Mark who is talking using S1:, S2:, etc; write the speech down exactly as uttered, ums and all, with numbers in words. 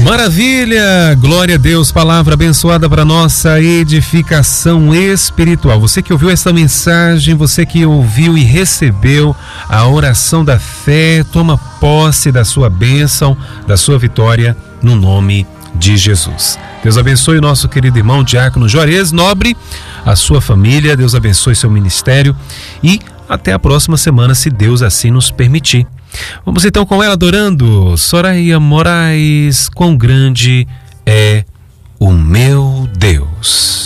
S1: Maravilha, glória a Deus, palavra abençoada para nossa edificação espiritual. Você que ouviu essa mensagem, você que ouviu e recebeu a oração da fé, toma posse da sua bênção, da sua vitória, no nome de Jesus. Deus abençoe o nosso querido irmão Diácono Juarez Nobre, a sua família, Deus abençoe seu ministério e até a próxima semana, se Deus assim nos permitir. Vamos então com ela adorando Soraya Moraes, quão grande é o meu Deus.